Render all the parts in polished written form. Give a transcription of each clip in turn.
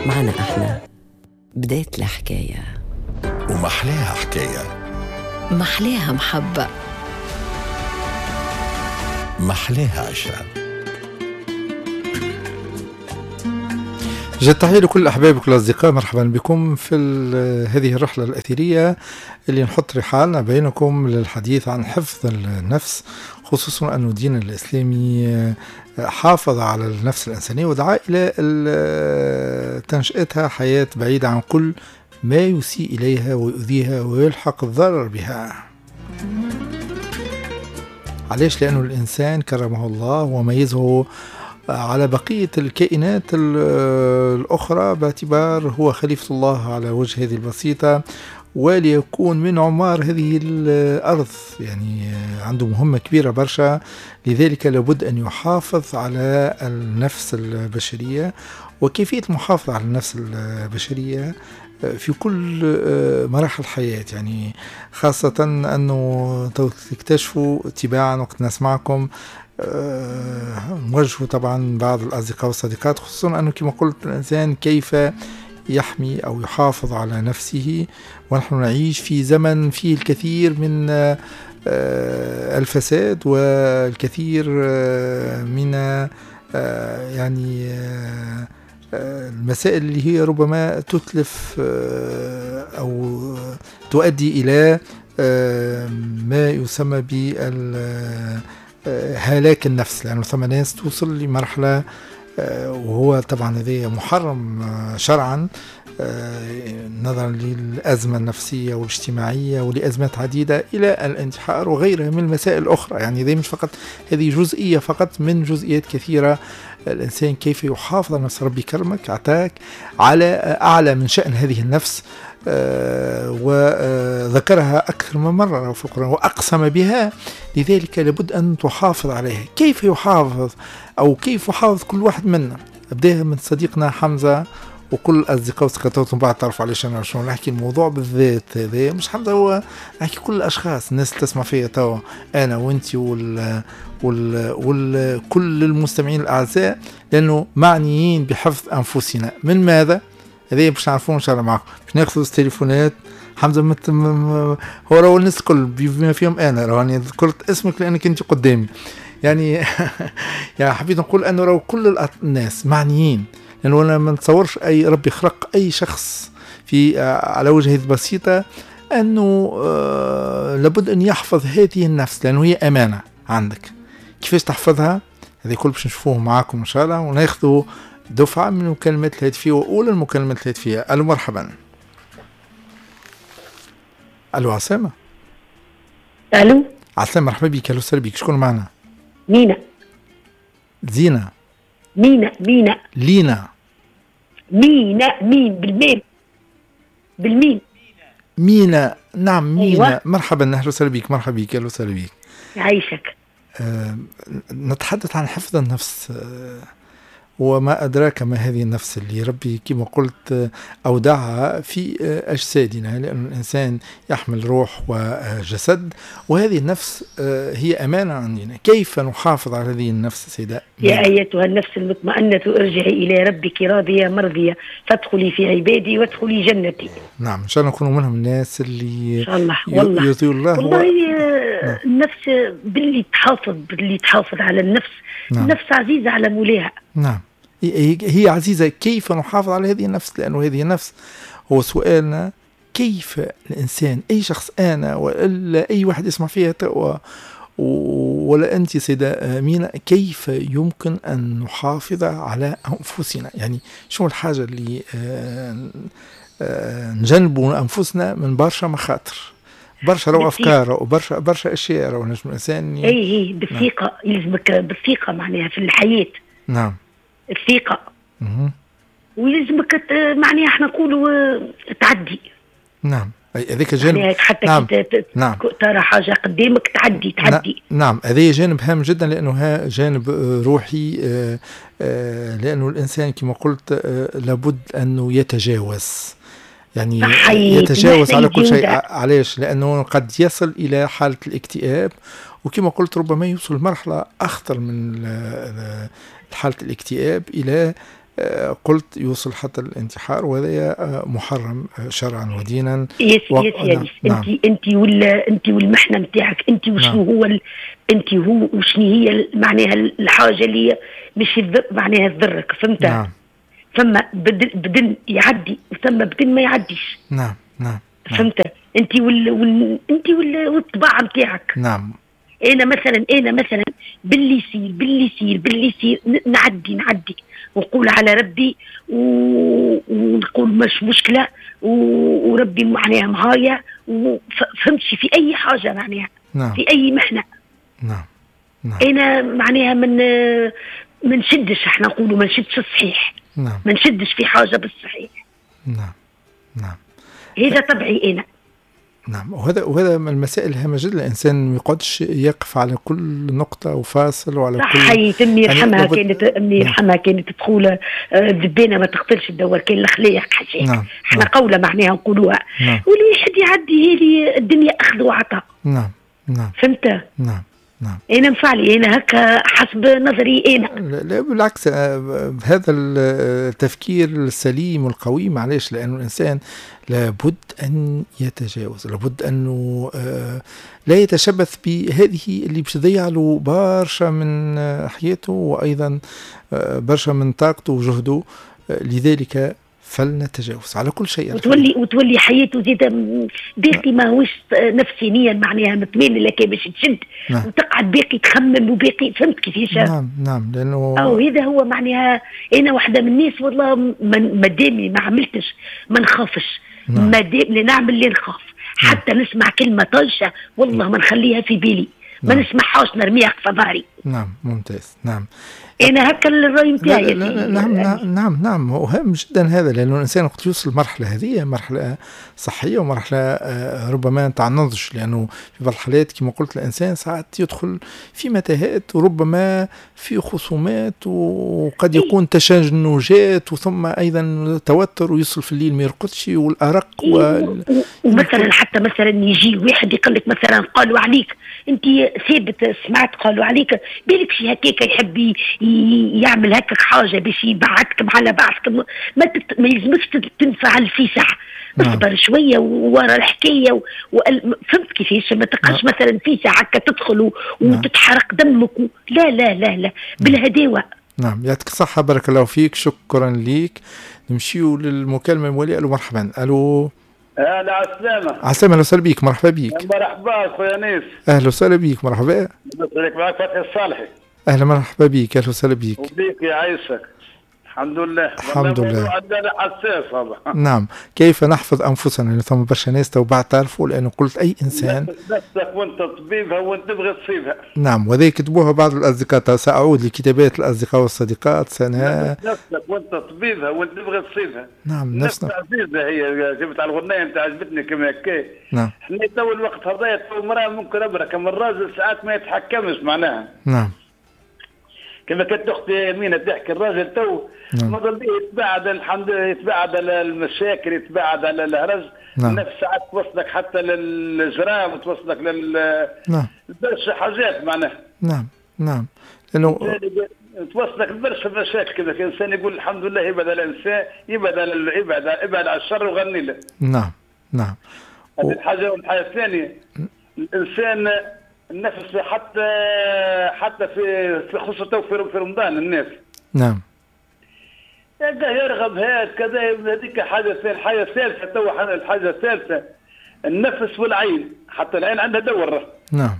معنا احنا بداية الحكاية ومحلاها حكاية، محلاها محبة، محلاها عشرة. جد تحية لكل أحبابك والأصدقاء، مرحبا بكم في هذه الرحلة الأثيرية اللي نحط رحالنا بينكم للحديث عن حفظ النفس، خصوصا أن الدين الإسلامي حافظ على النفس الإنسانية ودعا إلى تنشئتها حياة بعيدة عن كل ما يسيء إليها ويؤذيها ويلحق الضرر بها. علاش؟ لأنه الإنسان كرمه الله وميزه على بقية الكائنات الأخرى باعتبار هو خليفة الله على وجه هذه البسيطة، وليكون من عمار هذه الأرض، يعني عنده مهمة كبيرة برشا. لذلك لابد أن يحافظ على النفس البشرية. وكيفية المحافظة على النفس البشرية في كل مراحل الحياة، يعني خاصة أنه تكتشفوا تباعا وقت نسمعكم نوجهوا طبعا بعض الأصدقاء والصديقات، خصوصا أنه كما قلت الإنسان كيف يحمي أو يحافظ على نفسه، ونحن نعيش في زمن فيه الكثير من الفساد والكثير من يعني المسائل اللي هي ربما تتلف أو تؤدي إلى ما يسمى هلاك النفس، لأنه ثم ناس توصل لمرحلة وهو طبعا هذا محرم شرعا نظرا للأزمة النفسية والاجتماعية ولأزمات عديدة إلى الانتحار وغيرها من المسائل الأخرى. يعني ذي مش فقط هذه جزئية فقط من جزئيات كثيرة. الإنسان كيف يحافظ على نفس ربي كرمك أعطاك على أعلى من شأن هذه النفس، وذكرها أكثر من مرة في القرآن وأقسم بها، لذلك لابد أن تحافظ عليها. كيف يحافظ أو كيف يحافظ كل واحد منا؟ أبداها من صديقنا حمزة وكل الأصدقاء وصديقاتهم بعد تعرفوا عليش أنا شنو نحكي الموضوع بالذات. هذا مش حمزة، هو نحكي كل الأشخاص، الناس اللي تسمع فيها توا، أنا وأنتي كل المستمعين الأعزاء، لأنه معنيين بحفظ أنفسنا. من ماذا؟ هذه باش نعرفون إن شاء الله معكم. باش ناخذوا التليفونات. حمزة هو راهو الناس الكل بما فيهم أنا راني ذكرت اسمك لأنك أنت قدامي، يعني يعني حبيت نقول أنه راهو كل الناس معنيين، لأنه أنا ما نتصورش أي ربي خلق أي شخص في على وجه هذه البسيطة أنه لابد أن يحفظ هذه النفس، لأنه هي أمانة عندك. كيفاش تحفظها؟ هذه كل باش نشوفوه معاكم إن شاء الله، وناخذوا دفعة من المكالمات الهاتفية وأولى المكالمات الهاتفية. ألو مرحبا. ألو عسامة. ألو عسامة، مرحبا بك. ألو سلام بك. شكون معنا؟ مينا. زينة. مينا. لينا. مين بالميم. مينا. نعم مينا. أيوة. مرحبا. أهلا وسهلا بك. مرحبا بك. أهلا وسهلا بك. يعيشك. نتحدث عن حفظ النفس. وما أدراك ما هذه النفس اللي ربي كما قلت أودعها في أجسادنا، لأن الإنسان يحمل روح وجسد، وهذه النفس هي أمانة عندنا. كيف نحافظ على هذه النفس سيدة؟ يا أيتها النفس المطمئنة ارجعي إلى ربك راضية مرضية فادخلي في عبادي وادخلي جنتي. نعم، إن شاء الله نكونوا منهم الناس اللي إن شاء الله. والله النفس باللي تحافظ على النفس. نعم. النفس عزيزة على مولاها. نعم، هي عزيزة. كيف نحافظ على هذه النفس؟ لأنه هذه النفس هو سؤالنا. كيف الإنسان، أي شخص، أنا ولا أي واحد يسمع فيها ولا أنت سيدة مينا، كيف يمكن أن نحافظ على أنفسنا؟ يعني شو الحاجة اللي نجنبوا أنفسنا من برشا مخاطر، برشا رو أفكار وبرشا أشياء رو نجم الإنسان أي بالثقة. يلزمك بالثقة معناها في الحياة. نعم، الثقة. ويلزمك معناها احنا نقولوا تعدي. نعم، هذاك جانب. يعني حتى نعم. ترى حاجة قدامك تعدي. نعم، هذا جانب هام جدا، لأنه جانب روحي. لأنه الإنسان كما قلت لابد أنه يتجاوز، يعني يتجاوز على كل شيء. علاش؟ لأنه قد يصل إلى حالة الاكتئاب، وكما قلت ربما يوصل مرحلة أخطر من حالة الاكتئاب إلى قلت يوصل حتى الانتحار، وهذا محرم شرعا ودينا. يس انت والمحنه نتاعك انت، وشنو هو انت هو وشنو هي معناها الحاجه اللي مش معناها تضرك، فهمت؟ ثم بدل يعدي وثم بدل ما يعديش. فهمت؟ انت والطباع نتاعك. انا مثلا باللي يصير نعدي ونقول على ربي ونقول مش مشكله وربي معناها معايا، فهمتش في اي حاجه معناها في اي محنه. انا معناها من شدش، احنا نقولوا ما نشدش الصحيح، ما نشدش في حاجه بالصحيح. هذا طبعي انا. وهذا من المسائل الهامة جدا. الإنسان ما يقعدش يقف على كل نقطة وفاصل وعلى كل. صحيح. أمي يرحمها كانت تقول ذبانة ما تقتلش الدور، كان الخلايق حشيك. احنا قولة معناها نقولوها. والواحد يعدي هذه الدنيا أخذ وعطاء. فهمت؟ أنا مفعلي أنا هكا حسب نظري أنا. لا بالعكس، بهذا التفكير السليم والقويم. علاش؟ لأنه الإنسان لابد أن يتجاوز، لابد أنه لا يتشبث بهذه اللي باش تضيع له برشا من حياته، وأيضا برشا من طاقته وجهده. لذلك فلنتجاوز على كل شيء. وتولي حياته زيادة باقي ما هوش نفسيا معناها متميل لك باش تشد وتقعد باقي تخمم وباقي. فهمت كيفاش؟ لأنه هذا هو معناها. أنا واحدة من الناس والله ما دامي ما عملتش ما نخافش، ما دام نعمل اللي نخاف. حتى نسمع كلمة طايشة والله ما نخليها في بالي، ما نسمعهاش، نرميها في ظهري. ممتاز. أنا هكا الرأي نتاعي. نعم مهم جدا هذا، لأنه الإنسان وقت يوصل المرحلة هذه مرحلة صحية ومرحلة ربما نتاع نضج، لأنه في بعض الحالات كما قلت الإنسان ساعات يدخل في متاهات وربما في خصومات، وقد يكون تشنجات وثم أيضا توتر، ويوصل في الليل ما يرقدش والأرق ومثلا حتى مثلا يجي واحد يقول لك مثلا قالوا عليك أنت ثابت، سمعت قالوا عليك بالك شي هكاك يحب يعمل هكاك حاجة باش يبعدكم على بعضكم. ما يلزمكش تنفعل في ساعة، اصبر شوية ورا الحكاية فهمت كيفاش؟ ما تبقاش مثلا في ساعة هكا تدخل وتتحرق دمك لا لا لا لا بالهداوة. يعطيك الصحة، بارك الله فيك، شكرا ليك. نمشيو للمكالمة الموالية. ألو مرحبا. ألو اهلا عالسلامة. عالسلامة، أهلا وسهلا بيك. مرحبا بيك. مرحبا خويا نيس. أهلا وسهلا بيك. مرحبا. نصرك معك فتحي الصالحي. أهلا مرحبا بيك. أهلا وسهلا بيك. وبيك يعيشك. الحمد لله. الحمد لله. عندنا حساس هذا. نعم، كيف نحفظ أنفسنا؟ لأن ثم برشا ناس تو بعد تعرفوا، لأنه قلت أي إنسان نفسك وأنت طبيبها وأنت تبغي تصيبها. نعم، وذي كتبوها بعض الأصدقاء. سأعود لكتابات الأصدقاء والصديقات. نفسك وأنت طبيبها وأنت تبغي تصيبها. نعم، نفسنا عزيزة هي. جبت على الغنية أنت عجبتني كما هكا. نعم. احنا تو الوقت هذايا تو المرأة ممكن أبرك، أما الراجل ساعات ما يتحكمش معناها. نعم. كما كانت اختي امينه تحكي، الراجل تو مازال يتباعد، الحمد لله يتباعد على المشاكل، يتباعد على الهرج. نفس ساعات توصلك حتى للجرام، توصلك برشا حاجات معناها. نعم لانه توصلك برشا مشاكل. كذا الانسان يقول الحمد لله يبعد على الانسان، يبعد على الشر وغني له. نعم. هذه الحاجه. والحاجه الثانيه الانسان النفس حتى في خصوصا في رمضان الناس. نعم. يرغب هذا كذا. هذيك حاجه ثانيه. الحاجه الثالثه تو الحاجه الثالثه النفس والعين. حتى العين عندها دورة. نعم.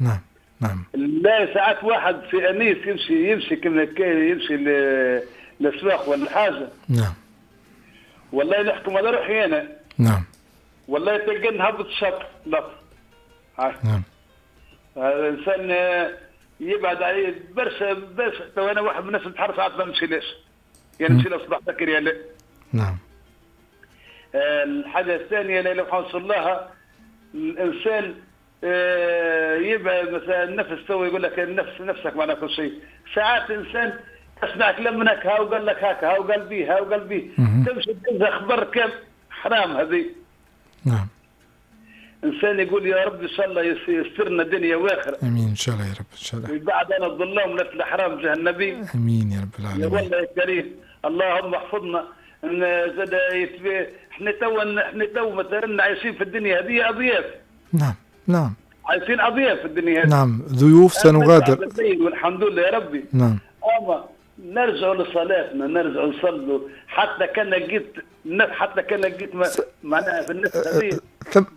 لا ساعات واحد في انيس يمشي كما يمشي للسواق ولا حاجه. نعم. والله نحكم على روحي انا. نعم. والله تلقى نهبط الشط. لا. نعم. الانسان يبعد عليه برشا. تو انا واحد من الناس نتحرك ساعات ما نمشيلاش، يعني نمشي للصباح بكر يا لا. نعم. الحاجه الثانيه لا نوصل لها الانسان يبعد مثلا النفس. تو يقول لك نفسك معناها كل شيء. ساعات الانسان تسمع كلام منك ها وقال لك هكا، ها وقال بيه، ها وقال بيه، تمشي تنزل خبر كم حرام هذه. نعم. إنسان يقول يا رب إن شاء الله يسترنا الدنيا وآخرة. آمين إن شاء الله يا رب إن شاء الله. ويبعد عن الظلام ونفس الحرام جهنمي. آمين يا رب العالمين. يا والله يا كريم. اللهم احفظنا. زاد احنا تو مثلا عايشين في الدنيا هذه أضياف. نعم عايشين أضياف في الدنيا هذه. نعم ضيوف سنغادر. والحمد لله يا ربي. نعم. أما نرجع لصلاتنا، نرجع نصلوا حتى كان لقيت معناها في النفس هذه